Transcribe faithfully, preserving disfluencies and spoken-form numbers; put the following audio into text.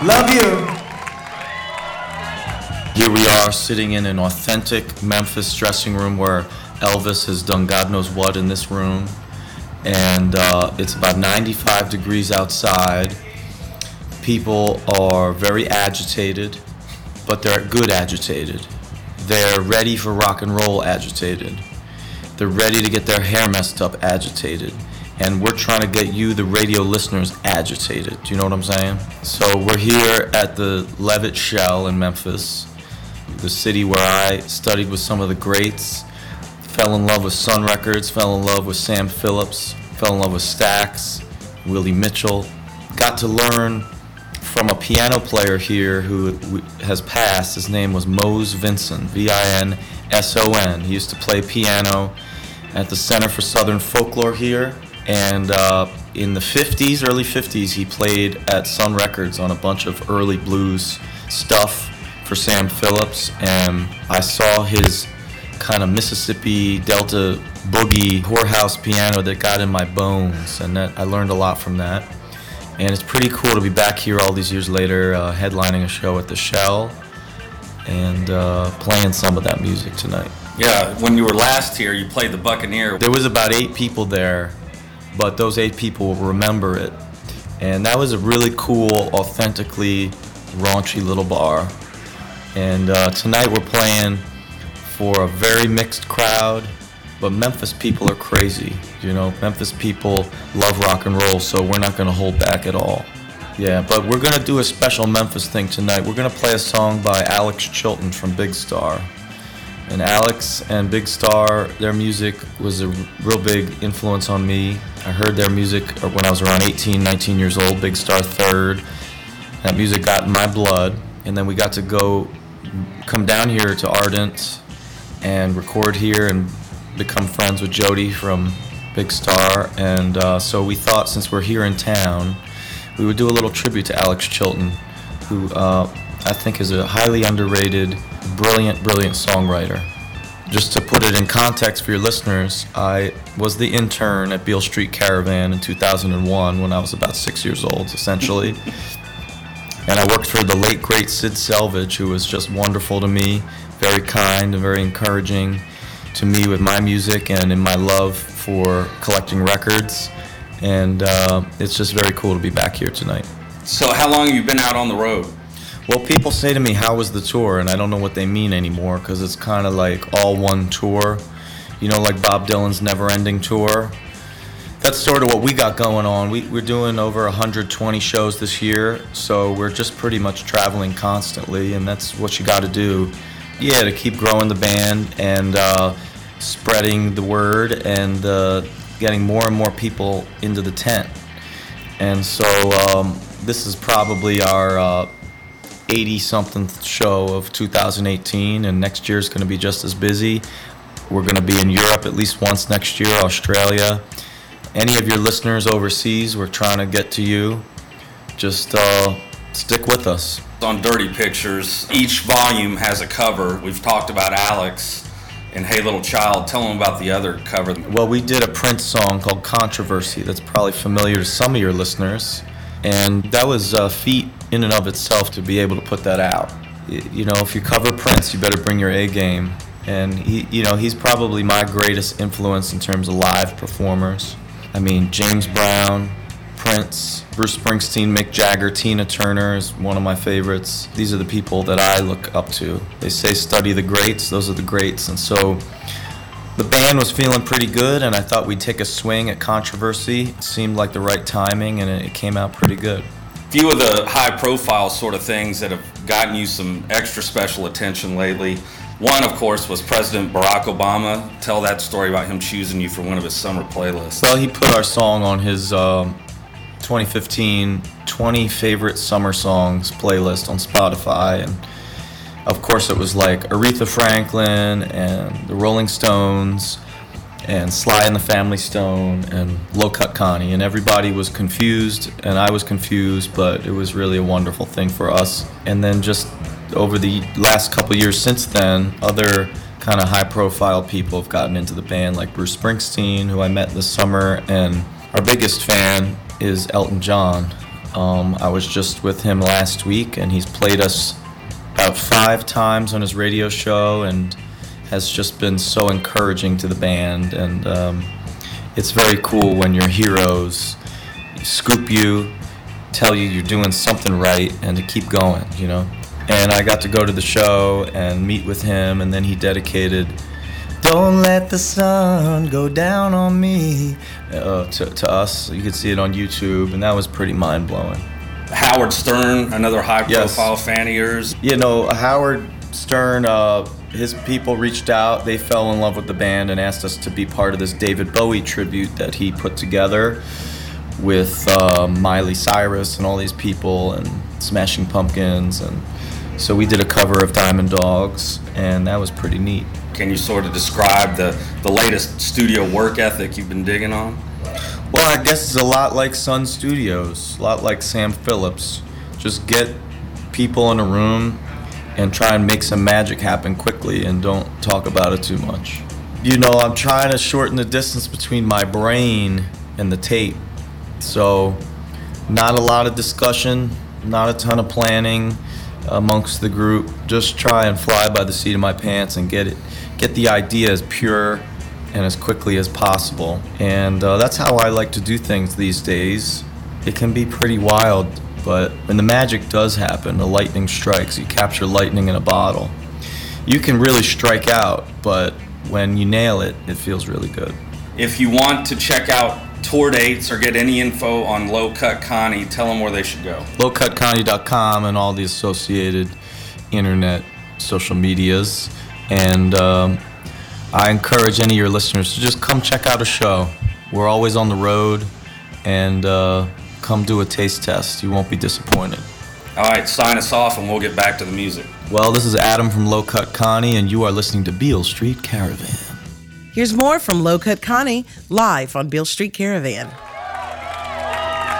Love you. Here we are sitting in an authentic Memphis dressing room where Elvis has done God knows what in this room. And uh, it's about ninety-five degrees outside. People are very agitated, but they're good agitated. They're ready for rock and roll agitated. They're ready to get their hair messed up agitated. And we're trying to get you, the radio listeners, agitated. Do you know what I'm saying? So we're here at the Levitt Shell in Memphis, the city where I studied with some of the greats, fell in love with Sun Records, fell in love with Sam Phillips, fell in love with Stax, Willie Mitchell. Got to learn from a piano player here who has passed. His name was Mose Vinson, V I N S O N. He used to play piano at the Center for Southern Folklore here. And uh, in the fifties, early fifties, he played at Sun Records on a bunch of early blues stuff for Sam Phillips. And I saw his kind of Mississippi Delta boogie whorehouse piano that got in my bones. And that I learned a lot from that. And it's pretty cool to be back here all these years later, uh, headlining a show at the Shell and uh, playing some of that music tonight. Yeah, when you were last here, you played the Buccaneer. There was about eight people there, but those eight people will remember it. And that was a really cool, authentically raunchy little bar. And uh, tonight we're playing for a very mixed crowd, but Memphis people are crazy. You know, Memphis people love rock and roll, so we're not going to hold back at all. Yeah, but we're going to do a special Memphis thing tonight. We're going to play a song by Alex Chilton from Big Star. And Alex and Big Star, their music was a real big influence on me. I heard their music when I was around eighteen, nineteen years old, Big Star third. That music got in my blood. And then we got to go, come down here to Ardent and record here and become friends with Jody from Big Star. And uh, so we thought, since we're here in town, we would do a little tribute to Alex Chilton, who uh, I think is a highly underrated, brilliant, brilliant songwriter. Just to put it in context for your listeners, I was the intern at Beale Street Caravan in two thousand one when I was about six years old, essentially. And I worked for the late, great Sid Selvage, who was just wonderful to me, very kind and very encouraging to me with my music and in my love for collecting records. And uh, it's just very cool to be back here tonight. So how long have you been out on the road? Well, people say to me, how was the tour? And I don't know what they mean anymore, because it's kind of like all one tour. You know, like Bob Dylan's Never-Ending Tour. That's sort of what we got going on. We, we're doing over one hundred twenty shows this year, so we're just pretty much traveling constantly, and that's what you got to do. Yeah, to keep growing the band and uh, spreading the word and uh, getting more and more people into the tent. And so um, this is probably our uh, eighty-something show of two thousand eighteen, and next year is going to be just as busy. We're going to be in Europe at least once next year, Australia. Any of your listeners overseas, we're trying to get to you. Just uh, stick with us. On Dirty Pictures, each volume has a cover. We've talked about Alex and Hey Little Child. Tell them about the other cover. Well, we did a Prince song called Controversy that's probably familiar to some of your listeners. And that was a feat in and of itself to be able to put that out. You know, if you cover Prince, you better bring your A game. And he, you know, he's probably my greatest influence in terms of live performers. I mean, James Brown, Prince, Bruce Springsteen, Mick Jagger, Tina Turner is one of my favorites. These are the people that I look up to. They say study the greats, those are the greats. And so the band was feeling pretty good, and I thought we'd take a swing at Controversy. It seemed like the right timing, and it came out pretty good. A few of the high-profile sort of things that have gotten you some extra special attention lately. One, of course, was President Barack Obama. Tell that story about him choosing you for one of his summer playlists. Well, he put our song on his um, twenty fifteen twenty Favorite Summer Songs playlist on Spotify. And, of course, it was like Aretha Franklin and the Rolling Stones and Sly and the Family Stone and Low Cut Connie. And everybody was confused, and I was confused, but it was really a wonderful thing for us. And then just over the last couple years since then, other kind of high-profile people have gotten into the band, like Bruce Springsteen, who I met this summer, and our biggest fan is Elton John. Um, I was just with him last week, and he's played us about five times on his radio show and has just been so encouraging to the band. And um, it's very cool when your heroes scoop you, tell you you're doing something right, and to keep going, you know. And I got to go to the show and meet with him, and then he dedicated "Don't Let the Sun Go Down on Me" uh, to, to us. You could see it on YouTube, and that was pretty mind-blowing. Howard Stern, another high-profile Yes. fan of yours. You know, Howard Stern, uh, his people reached out. They fell in love with the band and asked us to be part of this David Bowie tribute that he put together with uh, Miley Cyrus and all these people and Smashing Pumpkins. And so we did a cover of Diamond Dogs, and that was pretty neat. Can you sort of describe the, the latest studio work ethic you've been digging on? Well, I guess it's a lot like Sun Studios, a lot like Sam Phillips. Just get people in a room and try and make some magic happen quickly and don't talk about it too much. You know, I'm trying to shorten the distance between my brain and the tape. So, not a lot of discussion, not a ton of planning amongst the group. Just try and fly by the seat of my pants and get it, get the idea as pure and as quickly as possible. And uh, that's how I like to do things these days. It can be pretty wild, but when the magic does happen, the lightning strikes, you capture lightning in a bottle. You can really strike out, but when you nail it, it feels really good. If you want to check out tour dates or get any info on Low Cut Connie, tell them where they should go. low cut connie dot com and all the associated internet social medias. And um, I encourage any of your listeners to just come check out a show. We're always on the road, and uh, come do a taste test. You won't be disappointed. All right, sign us off and we'll get back to the music. Well, this is Adam from Low Cut Connie, and you are listening to Beale Street Caravan. Here's more from Low Cut Connie live on Beale Street Caravan.